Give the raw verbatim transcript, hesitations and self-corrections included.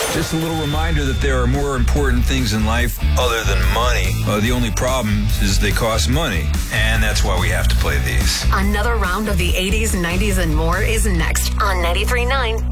Just a little reminder that there are more important things in life other than money. Uh, the only problem is they cost money, and that's why we have to play these. Another round of the eighties, nineties, and more is next on ninety-three point nine